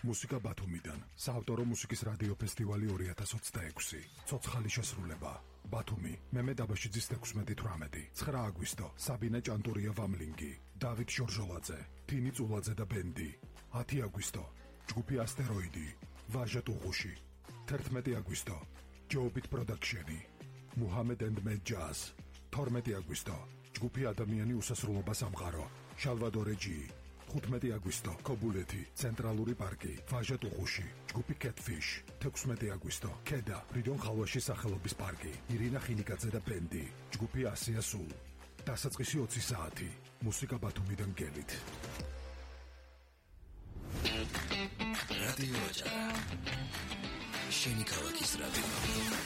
მუსიკა ბათუმიდან. საავტორო მუსიკის რადიო ფესტივალი 2026. ცოცხალი შესრულება. ბათუმი, მემე დაბაშიძის 16-18. 9 აგვისტო. საბინა ჭანტურია ვამლინგი, დავით ჟორჟოლაძე, თინი წულაძე და ბენდი. 10 აგვისტო. ჯგუფი ასტეროიდი, ვაჟა ტუღუში. 11 აგვისტო. ჯოუბით პროდაქშენი, მუჰამედ and Mad Jazz. 12 აგვისტო. ჯგუფი ადამიანი უსასრულობა სამყარო, შალვადო რეჯი. 15 აგვისტო. ქობულეთი, ცენტრალური პარკი, ვაჟა ტუღუში, ჯგუფი Catfish. 16 აგვისტო. ქედა, ფრიდონ ხალვაში სახელობის პარკი, ირინა ხინიკაძე და ბენდი, ჯგუფი ასია სულ. დასაწყისი 20 საათი. მუსიკა ბათუმიდან გელით. რადიო ჯარა. შენი ქალაქის რადიო.